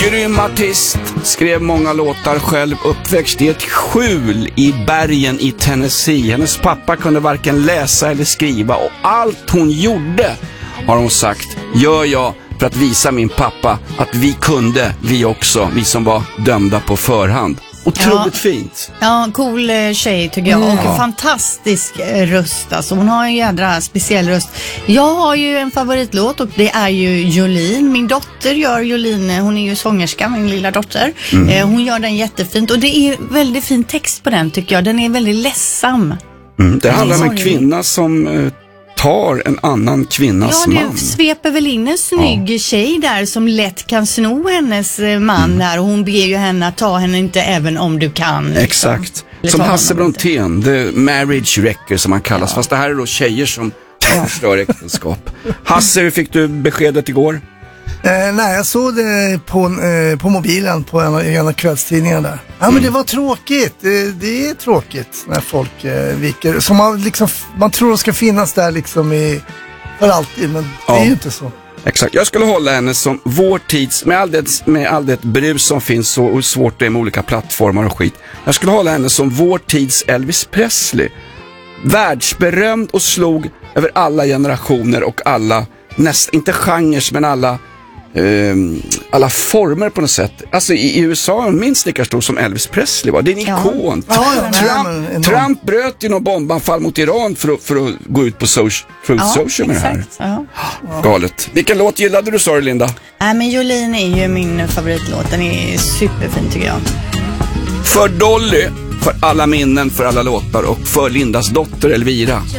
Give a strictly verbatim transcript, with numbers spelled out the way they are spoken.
Grym artist, skrev många låtar själv, uppväxt i ett skjul i bergen i Tennessee. Hennes pappa kunde varken läsa eller skriva och allt hon gjorde, har hon sagt, gör jag för att visa min pappa att vi kunde, vi också, vi som var dömda på förhand. Otroligt ja. fint. Ja, cool tjej tycker jag. Mm. Och en fantastisk röst. Alltså, hon har en jädra speciell röst. Jag har ju en favoritlåt och det är ju Jolene. Min dotter gör Jolene. Hon är ju sångerska, min lilla dotter. Mm. Eh, hon gör den jättefint. Och det är väldigt fin text på den tycker jag. Den är väldigt ledsam. Mm. Det handlar om en kvinna som... Eh, tar en annan kvinnas man. Ja, det man. sveper väl in en snygg ja. tjej där som lätt kan sno hennes man mm. där. Och hon ber ju henne att ta henne inte även om du kan. Liksom. Exakt. Som Hasse Brontén, the marriage wrecker som man kallas. Ja. Fast det här är då tjejer som ja. förstör äktenskap. Hasse, hur fick du beskedet igår? Eh, nej, jag såg det på, eh, på mobilen på en av, en av kvällstidningarna där. Ja, mm. men det var tråkigt. Det, det är tråkigt när folk eh, viker. Som man, liksom, man tror de ska finnas där liksom i, för alltid, men ja. det är ju inte så. Exakt. Jag skulle hålla henne som vår tids, med all det, med all det brus som finns och hur svårt det är med olika plattformar och skit. Jag skulle hålla henne som vår tids Elvis Presley. Världsberömd och slog över alla generationer och alla, näst, inte genrer, men alla Um, alla former på något sätt. Alltså i, i U S A är hon minst lika stor som Elvis Presley var. Det är en ja. ikon. Ja, ja, Trump, nej, men, Trump bröt ju någon bombanfall mot Iran för att, för att gå ut på social, för ja, social med exakt. det här. Ja. Galet. Vilken låt gillade du, sa du, Linda? Nej, men Jolene är ju min favoritlåt. Den är superfin tycker jag. För Dolly, för alla minnen, för alla låtar och för Lindas dotter Elvira.